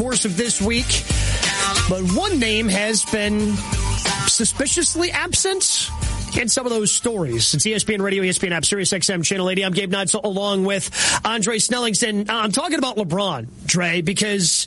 course of this week, but one name has been suspiciously absent in some of those stories. It's ESPN Radio, ESPN App, Sirius XM, Channel 80. I'm Gabe Notz along with Andre Snellings. And I'm talking about LeBron, Dre, because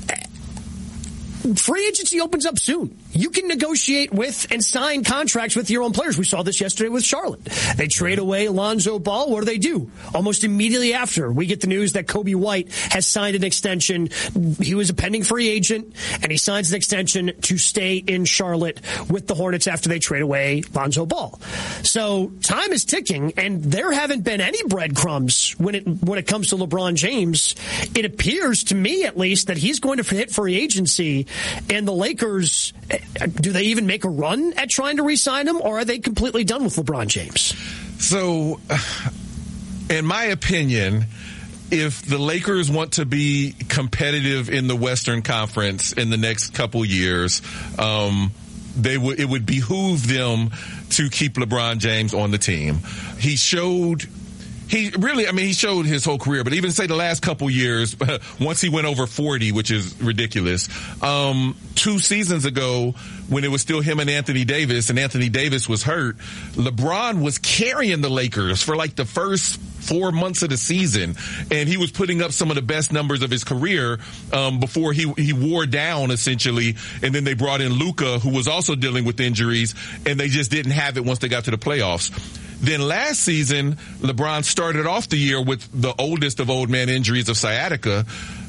free agency opens up soon. You can negotiate with and sign contracts with your own players. We saw this yesterday with Charlotte. They trade away Lonzo Ball. What do? Almost immediately after, we get the news that Kobe White has signed an extension. He was a pending free agent, and he signs an extension to stay in Charlotte with the Hornets after they trade away Lonzo Ball. So time is ticking, and there haven't been any breadcrumbs when it comes to LeBron James. It appears to me, at least, that he's going to hit free agency, and the Lakers, do they even make a run at trying to re-sign him, or are they completely done with LeBron James? So, in my opinion, if the Lakers want to be competitive in the Western Conference in the next couple years, it would behoove them to keep LeBron James on the team. He showed his whole career, but even say the last couple years, once he went over 40, which is ridiculous, 2 seasons ago when it was still him and Anthony Davis was hurt, LeBron was carrying the Lakers for like the first 4 months of the season, and he was putting up some of the best numbers of his career before he wore down, essentially, and then they brought in Luka, who was also dealing with injuries, and they just didn't have it once they got to the playoffs. Then last season, LeBron started off the year with the oldest of old man injuries of sciatica.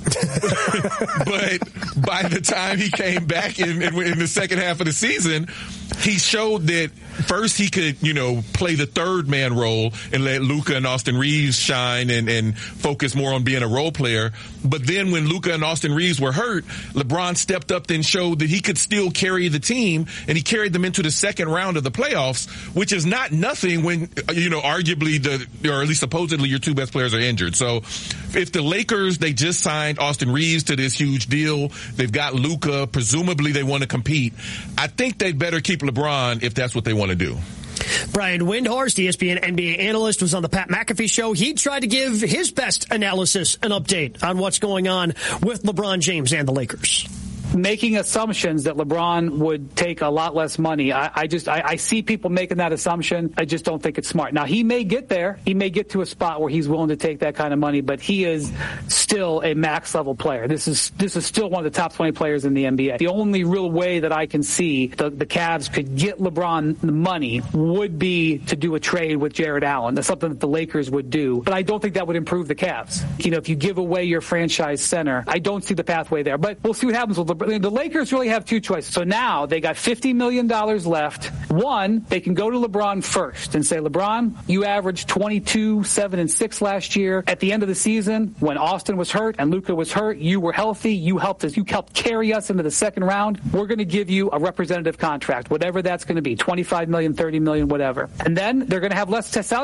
But by the time he came back in the second half of the season, he showed that first he could, play the third man role and let Luka and Austin Reeves shine and focus more on being a role player. But then when Luka and Austin Reeves were hurt, LeBron stepped up and showed that he could still carry the team, and he carried them into the second round of the playoffs, which is not nothing when, arguably or at least supposedly your two best players are injured. So if the Lakers, they just signed Austin Reeves to this huge deal, they've got Luka, presumably they want to compete, I think they'd better keep LeBron if that's what they want to do. Brian Windhorst, ESPN NBA analyst, was on the Pat McAfee show. He tried to give his best analysis and update on what's going on with LeBron James and the Lakers. Making assumptions that LeBron would take a lot less money. I see people making that assumption. I just don't think it's smart. Now, he may get there. He may get to a spot where he's willing to take that kind of money, but he is still a max level player. This is still one of the top 20 players in the NBA. The only real way that I can see the Cavs could get LeBron the money would be to do a trade with Jared Allen. That's something that the Lakers would do, but I don't think that would improve the Cavs. If you give away your franchise center, I don't see the pathway there, but we'll see what happens with LeBron. The Lakers really have two choices. So now they got $50 million left. One, they can go to LeBron first and say, LeBron, you averaged 22, 7, and 6 last year. At the end of the season, when Austin was hurt and Luka was hurt, you were healthy. You helped us. You helped carry us into the second round. We're going to give you a representative contract, whatever that's going to be, $25 million, $30 million, whatever. And then they're going to have less salary